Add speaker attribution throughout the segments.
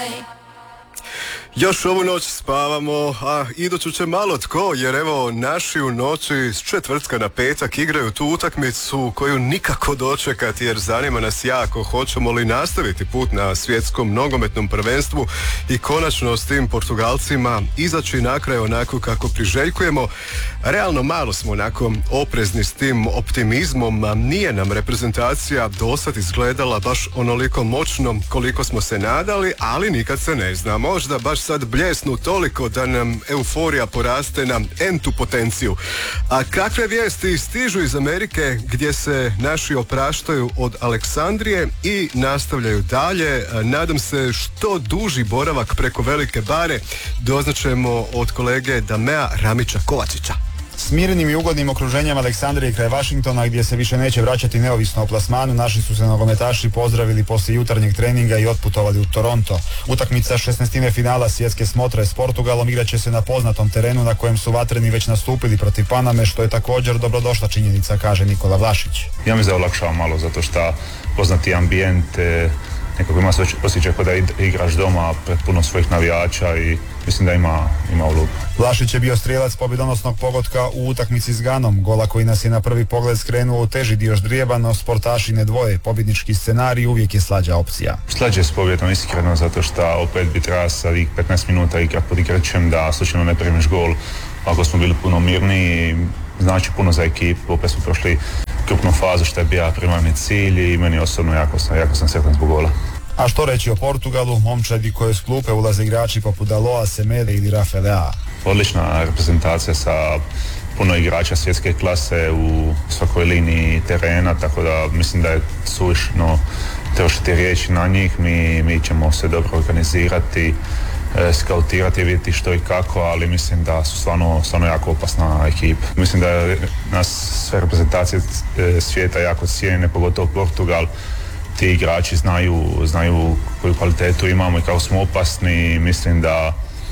Speaker 1: Još ovu noć spavamo, a iduću će malo tko, jer evo naši u noći s četvrtka na petak igraju tu utakmicu koju nikako dočekati, jer zanima nas jako hoćemo li nastaviti put na svjetskom nogometnom prvenstvu i konačno s tim Portugalcima izaći na kraj onako kako priželjkujemo. Realno malo smo onako oprezni s tim optimizmom, a nije nam reprezentacija dosad izgledala baš onoliko moćno koliko smo se nadali, ali nikad se ne zna. Možda baš sad bljesnu toliko da nam euforija poraste na entu potenciju. A kakve vijesti stižu iz Amerike gdje se naši opraštaju od Aleksandrije i nastavljaju dalje. Nadam se što duži boravak preko Velike Bare doznaćemo od kolege Damea Ramića Kovačića.
Speaker 2: S mirnim i ugodnim okruženjem Aleksandrije kraj Washingtona, gdje se više neće vraćati neovisno o plasmanu, naši su se nogometaši pozdravili poslije jutarnjeg treninga i otputovali u Toronto. Utakmica 16. finala svjetske smotre s Portugalom igraće se na poznatom terenu na kojem su vatreni već nastupili protiv Paname, što je također dobrodošla činjenica, kaže Nikola Vlašić.
Speaker 3: Ja mi se olakšava malo zato što poznati ambijent, nekako ima osjećaj kao da igraš doma pred puno svojih navijača i mislim da ima ulogu.
Speaker 2: Vlašić je bio strijelac pobjedonosnog pogotka u utakmici s Ganom, gola koji nas je na prvi pogled skrenuo u teži dio ždrijeba, no sportaši ne dvoje. Pobjednički scenarij uvijek je slađa opcija.
Speaker 3: Slađe s pobjedom iskreno zato što opet bi treba savih 15 minuta igrat pod igračem da slučajno ne primiš gol. Ako smo bili puno mirniji, znači puno za ekipu, opet smo prošli krupnu fazu što je bio primarni cilj i meni osobno jako sam sretan zbog gola.
Speaker 2: A što reći o Portugalu, momčadi koje s klupe ulaze igrači poput Daloa, Semede ili Rafaela.
Speaker 3: Odlična reprezentacija sa puno igrača svjetske klase u svakoj liniji terena, tako da mislim da je suvišno trošiti riječi na njih. Mi ćemo se dobro organizirati, skautirati i vidjeti što i kako, ali mislim da su stvarno jako opasna ekipa. Mislim da je nas sve reprezentacije svijeta jako cijene, pogotovo Portugal. Ti igrači znaju koju kvalitetu imamo i kako smo opasni. Mislim da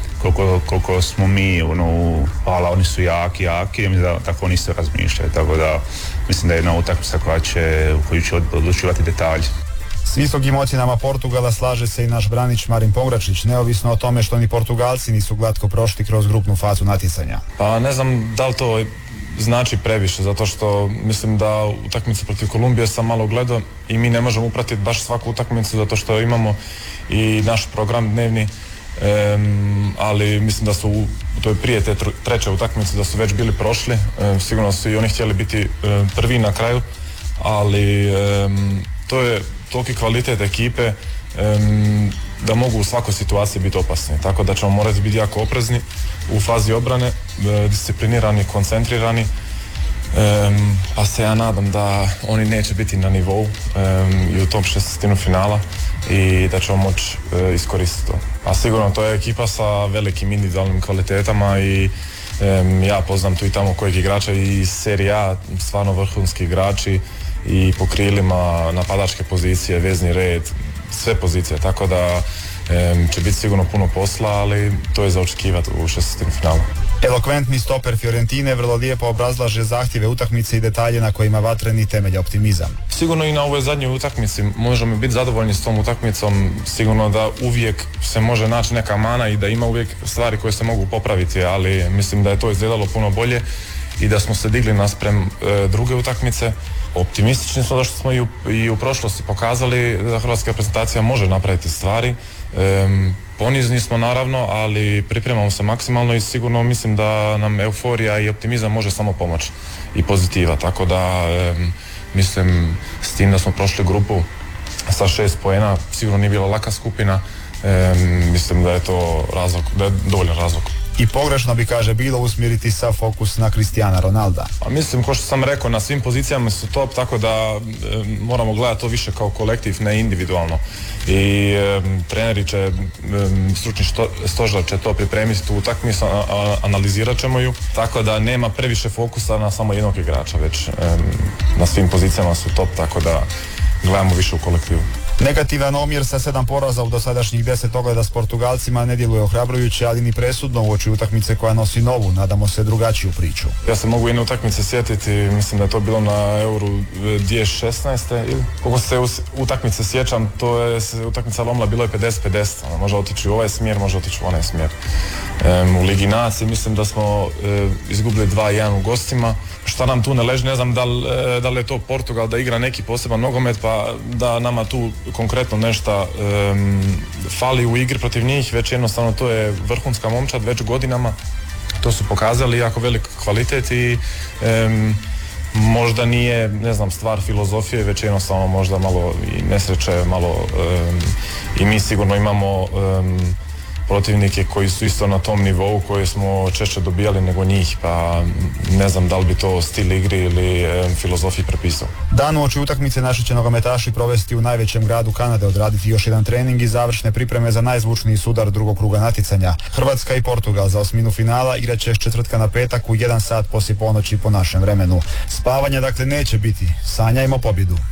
Speaker 3: koliko smo mi, oni su jaki, mislim da tako oni se razmišljaju, tako da mislim da je jedna utakmica u koju će odlučivati detalji.
Speaker 2: S visokim ocjenama Portugala slaže se i naš branič Marin Pongračić, neovisno o tome što ni Portugalci nisu glatko prošli kroz grupnu fazu natjecanja.
Speaker 4: Pa ne znam da li to znači previše, zato što mislim da utakmicu protiv Kolumbije sam malo gledao i mi ne možemo upratiti baš svaku utakmicu zato što imamo i naš program dnevni, ali mislim da su to je prije te treće utakmice da su već bili prošli, sigurno su i oni htjeli biti prvi na kraju, ali to je toliki kvalitet ekipe da mogu u svakoj situaciji biti opasni, tako da ćemo morati biti jako oprezni u fazi obrane, disciplinirani, koncentrirani, pa se ja nadam da oni neće biti na nivou i u tom 16. finala i da ćemo moći iskoristiti to. A sigurno to je ekipa sa velikim individualnim kvalitetama i ja poznam tu i tamo kojeg igrača i Serie A, stvarno vrhunski igrači i po krilima, napadačke pozicije, vezni red, sve pozicije, tako da će biti sigurno puno posla, ali to je za očekivati u 16. finalu.
Speaker 2: Elokventni stoper Fiorentine vrlo lijepo obrazlaže zahtjeve utakmice i detalje na kojima vatreni temelja optimizam.
Speaker 4: Sigurno i na ovoj zadnjoj utakmici možemo biti zadovoljni s tom utakmicom, sigurno da uvijek se može naći neka mana i da ima uvijek stvari koje se mogu popraviti, ali mislim da je to izgledalo puno bolje i da smo se digli naspram druge utakmice. Optimistični smo da što smo i u prošlosti pokazali da hrvatska reprezentacija može napraviti stvari. Ponizni smo naravno, ali pripremamo se maksimalno i sigurno mislim da nam euforija i optimizam može samo pomoći i pozitiva, tako da mislim s tim da smo prošli grupu sa 6 poena, sigurno nije bila laka skupina, mislim da je to razlog, da je dovoljan razlog.
Speaker 2: I pogrešno bi, kaže, bilo usmjeriti sav fokus na Cristiana Ronalda.
Speaker 4: A mislim, kao što sam rekao, na svim pozicijama su top, tako da moramo gledati to više kao kolektiv, ne individualno. I treneri će, stručni stožer će to pripremiti tu utakmicu, analizirat ćemo ju, tako da nema previše fokusa na samo jednog igrača, već na svim pozicijama su top, tako da gledamo više u kolektivu.
Speaker 2: Negativan omjer sa 7 poraza u dosadašnjih 10 ogleda s Portugalcima ne djeluje ohrabrujuće, ali ni presudno uoči utakmice koja nosi novu, nadamo se drugačiju priču.
Speaker 4: Ja se mogu jedne utakmice sjetiti, mislim da je to bilo na Euru 2016. ili koliko se utakmice sjećam, to je utakmica lomila, bilo je 50-50, može otići u ovaj smjer, može otići u onaj smjer. U Ligi Nacije mislim da smo izgubili 2-1 u gostima. Šta nam tu ne leži, ne znam da li je to Portugal da igra neki poseban nogomet, pa da nama tu konkretno nešto fali u igri protiv njih, već jednostavno to je vrhunska momčad već godinama. To su pokazali jako velik kvalitet i možda nije, ne znam, stvar filozofije, već jednostavno možda malo i nesreće, malo i mi sigurno imamo protivnike koji su isto na tom nivou koje smo češće dobijali nego njih, pa ne znam da li bi to stil igri ili filozofiji prepisao.
Speaker 2: Dan uoči utakmice naši će nogometaši provesti u najvećem gradu Kanade, odraditi još jedan trening i završne pripreme za najzvučniji sudar drugog kruga natjecanja. Hrvatska i Portugal za osminu finala igraće s četvrtka na petak u 1 sat poslije ponoći po našem vremenu. Spavanja dakle neće biti, sanjajmo pobjedu.